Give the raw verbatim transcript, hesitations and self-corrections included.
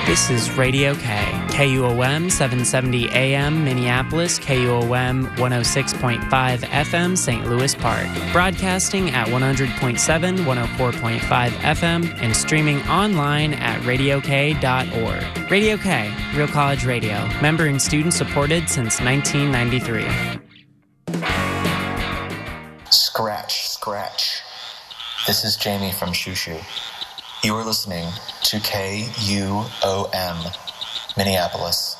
This is Radio K, K U O M seven seventy A M Minneapolis, K U O M one oh six point five F M Saint Louis Park. Broadcasting at one hundred point seven, one oh four point five F M and streaming online at radio k dot org. Radio K, Real College Radio, member and student supported since nineteen ninety-three. Scratch, scratch. This is Jamie from Shushu. You are listening to K U O M, Minneapolis.